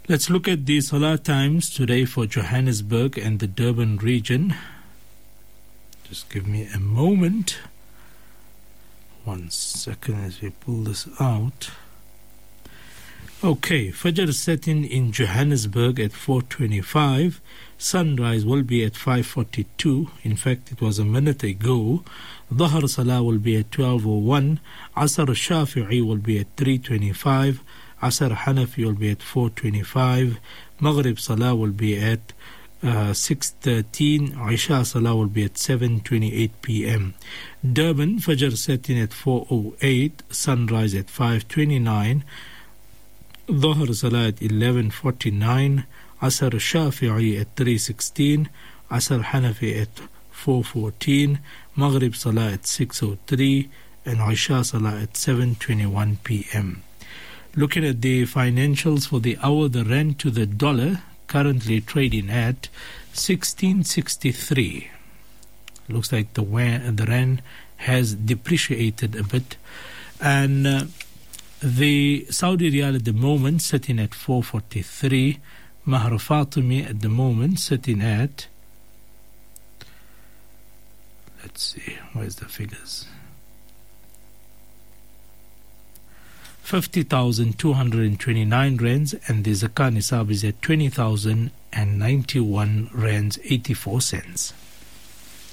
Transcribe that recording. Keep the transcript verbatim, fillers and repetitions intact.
Let's look at the Salah times today for Johannesburg and the Durban region. Just give me a moment. One second as we pull this out. Okay, Fajr setting in Johannesburg at four twenty-five. Sunrise will be at five forty-two. In fact, it was a minute ago. Dhuhr Salah will be at twelve oh one. Asr Shafi'i will be at three twenty-five. Asr Hanafi will be at four twenty-five. Maghrib Salah will be at uh, six thirteen. Isha Salah will be at seven twenty-eight p m Durban Fajr setting at four oh eight. Sunrise at five twenty-nine. Dhuhr Salah at eleven forty-nine. Asr Shafi'i at three sixteen. Asr Hanafi at four fourteen. Maghrib Salah at six oh three. And Isha Salah at seven twenty-one p m Looking at the financials for the hour, the rand to the dollar currently trading at sixteen sixty-three. Looks like the the rand has depreciated a bit. And uh, the Saudi riyal at the moment sitting at four forty-three. Mahr Fatimi at the moment sitting at, let's see, where's the figures? fifty thousand two hundred twenty-nine rands, and the Zakah Nisab is at twenty thousand ninety-one rands eighty-four cents.